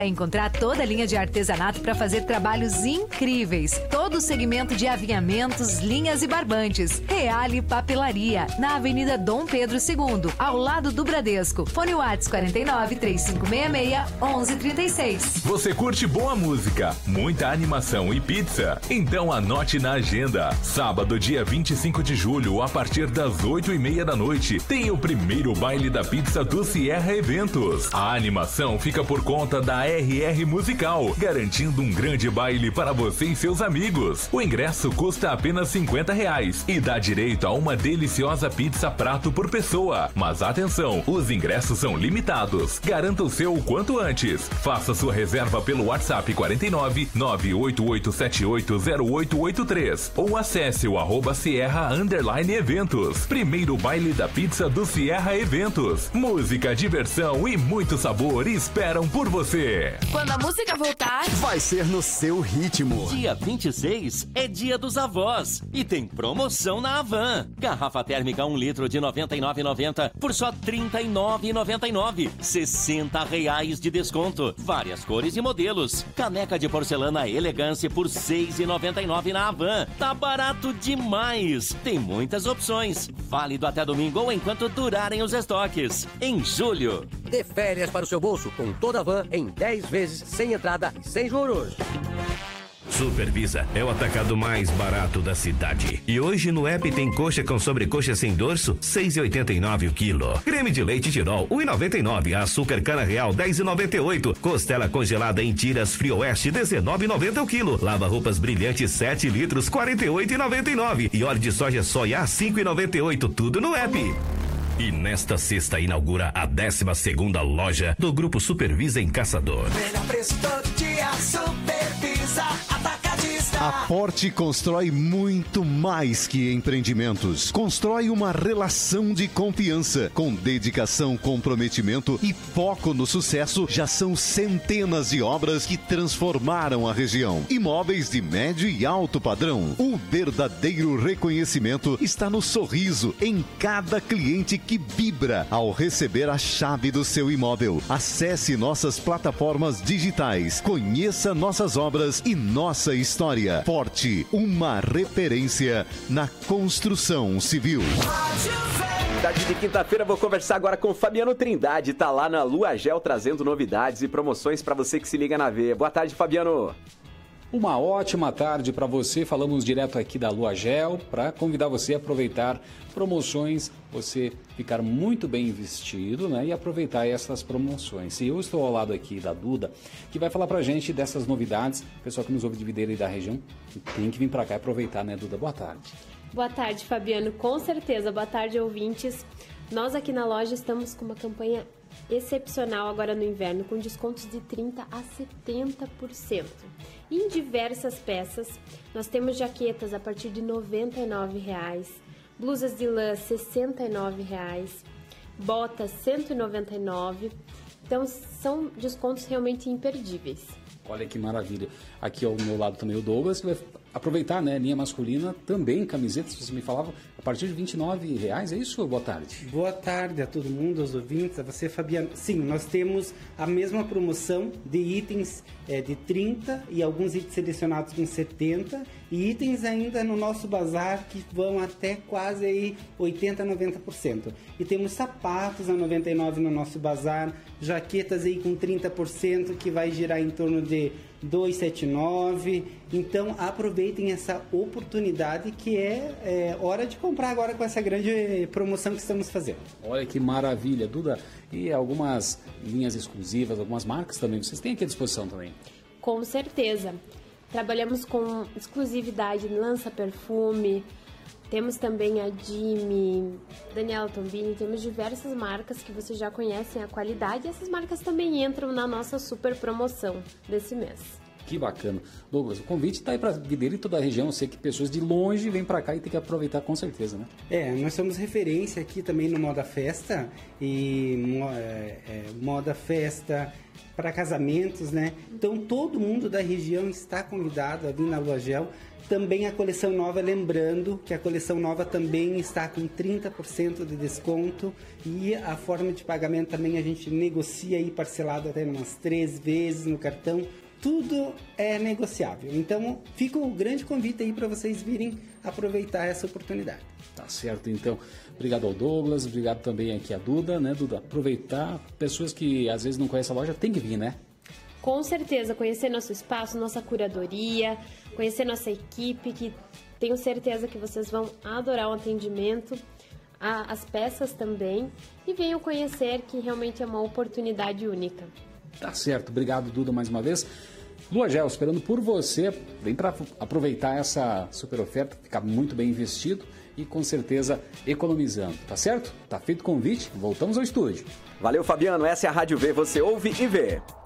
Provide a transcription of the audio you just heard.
É encontrar toda a linha de artesanato para fazer trabalhos incríveis. Todo o segmento de avinhamentos, linhas e barbantes. Reale Papelaria, na Avenida Dom Pedro II, ao lado do Bradesco. Fone WhatsApp 49 3566 1136. Você curte boa música, muita animação e pizza? Então anote na agenda. Sábado, dia 25 de julho, a partir das 8h30 da noite, tem o primeiro baile da pizza do Sierra Eventos. A animação fica por conta da RR Musical, garantindo um grande baile para você e seus amigos. O ingresso custa apenas R$50 e dá direito a uma deliciosa pizza prato por pessoa. Mas atenção, os ingressos são limitados. Garanta o seu o quanto antes. Faça sua reserva pelo WhatsApp 49 988780883 ou acesse o @Sierra_Eventos. Primeiro baile da pizza do Sierra Eventos. Música, diversão e muito sabor esperam por você. Quando a música voltar, vai ser no seu ritmo. Dia 26 é dia dos avós e tem promoção na Havan. Garrafa térmica 1 litro de R$ 99,90 por só R$ 39,99. R$60 de desconto. Várias cores e modelos. Caneca de porcelana Elegância por R$ 6,99 na Havan. Tá barato demais. Tem muitas opções. Válido até domingo ou enquanto durarem os estoques. Em julho. Dê férias para o seu bolso com toda a Havan em 10 vezes sem entrada e sem juros. Supervisa é o atacado mais barato da cidade. E hoje no app tem coxa com sobrecoxa sem dorso, R$ 6,89 o quilo. Creme de leite Tirol, R$ 1,99. Açúcar cana real, R$ 10,98. Costela congelada em tiras Frio Oeste, R$ 19,90 o quilo. Lava roupas brilhante 7 litros, R$ 48,99. E óleo de soja soia, R$ 5,98. Tudo no app. E nesta sexta inaugura a 12ª loja do Grupo Supervisa em Caçador. Melhor preço todo dia, Supervisa Atacadista. A Forte constrói muito mais que empreendimentos. Constrói uma relação de confiança. Com dedicação, comprometimento e foco no sucesso, já são centenas de obras que transformaram a região. Imóveis de médio e alto padrão. O verdadeiro reconhecimento está no sorriso em cada cliente que vibra ao receber a chave do seu imóvel. Acesse nossas plataformas digitais, conheça nossas obras e nossa história. Forte, uma referência na construção civil. Tarde de quinta-feira, vou conversar agora com o Fabiano Trindade, tá lá na Lua Gel trazendo novidades e promoções para você que se liga na veia. Boa tarde, Fabiano. Uma ótima tarde para você. Falamos direto aqui da Lua Gel para convidar você a aproveitar promoções, você ficar muito bem vestido, né, e aproveitar essas promoções. E eu estou ao lado aqui da Duda, que vai falar para a gente dessas novidades. O pessoal que nos ouve de Videira e da região tem que vir para cá e aproveitar, né, Duda? Boa tarde. Boa tarde, Fabiano. Com certeza. Boa tarde, ouvintes. Nós aqui na loja estamos com uma campanha excepcional agora no inverno, com descontos de 30% a 70%. Em diversas peças, nós temos jaquetas a partir de R$ 99,00, blusas de lã R$ 69,00, botas R$ 199,00. Então, são descontos realmente imperdíveis. Olha que maravilha. Aqui ao meu lado também o Douglas, que vai aproveitar, né, linha masculina, também camisetas, você me falava, a partir de R$ 29,00, é isso? Boa tarde. Boa tarde a todo mundo, aos ouvintes, a você, Fabiano. Sim, nós temos a mesma promoção de itens de 30 e alguns itens selecionados com 70 e itens ainda no nosso bazar que vão até quase aí 80, 90%. E temos sapatos a 99 no nosso bazar, jaquetas aí com 30% que vai girar em torno de 279. Então aproveitem essa oportunidade que é hora de comprar agora com essa grande promoção que estamos fazendo. Olha que maravilha, Duda. E algumas linhas exclusivas, algumas marcas também, vocês têm aqui à disposição também? Com certeza. Trabalhamos com exclusividade, lança perfume, temos também a Jimmy, Daniela Tombini, temos diversas marcas que vocês já conhecem a qualidade e essas marcas também entram na nossa super promoção desse mês. Que bacana. Douglas, o convite está aí para Videira e toda a região. Eu sei que pessoas de longe vêm para cá e tem que aproveitar com certeza, né? Nós somos referência aqui também no Moda Festa. E Moda Festa para casamentos, né? Então todo mundo da região está convidado a vir na Lua Gel. Também a coleção nova, lembrando que a coleção nova também está com 30% de desconto e a forma de pagamento também a gente negocia aí parcelado até umas 3 vezes no cartão. Tudo é negociável. Então fica o grande convite aí para vocês virem aproveitar essa oportunidade. Tá certo, então. Obrigado ao Douglas, obrigado também aqui a Duda, né, Duda? Aproveitar, pessoas que às vezes não conhecem a loja, tem que vir, né? Com certeza, conhecer nosso espaço, nossa curadoria, conhecer nossa equipe, que tenho certeza que vocês vão adorar o atendimento, as peças também, e venham conhecer que realmente é uma oportunidade única. Tá certo, obrigado Duda mais uma vez. Lua Gel, esperando por você, vem para aproveitar essa super oferta, ficar muito bem investido e com certeza economizando, tá certo? Tá feito o convite, voltamos ao estúdio. Valeu, Fabiano, essa é a Rádio V, você ouve e vê.